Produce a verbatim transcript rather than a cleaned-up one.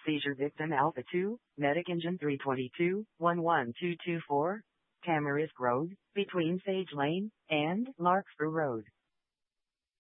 Seizure victim Alpha two, Medic Engine three two two, one one two two four, Tamarisk Road, between Sage Lane and Larkspur Road.